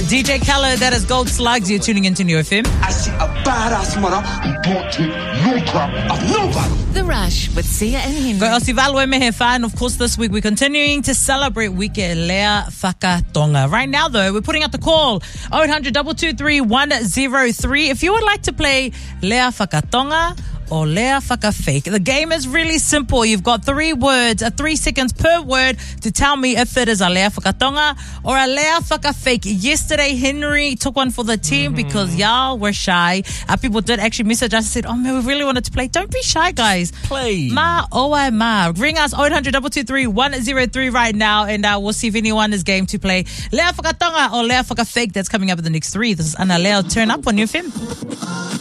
DJ Khaled, that is Gold Slugs. You're tuning into New FM. I see a badass mother who don't take no crap of nobody. The Rush with Sia and Henry. Go Osivalwe Mehefa, and of course this week we're continuing to celebrate Wike Lea Whakatonga. Right now though, we're putting out the call 0800 223 103 if you would like to play Lea Whakatonga or Lea Whakafake. The game is really simple. You've got 3 words, 3 seconds per word to tell me if it is a Lea Whakatonga or a Lea Whakafake. Yesterday, Henry took one for the team because y'all were shy. People did actually message us and said, oh man, we really wanted to play. Don't be shy, guys. Play. Ma, oh I ma. Ring us 0800 223 103 right now, and we'll see if anyone is game to play Lea Whakatonga or Lea Whakafake. That's coming up in the next 3. This is Anna Leo. Turn up on New FM.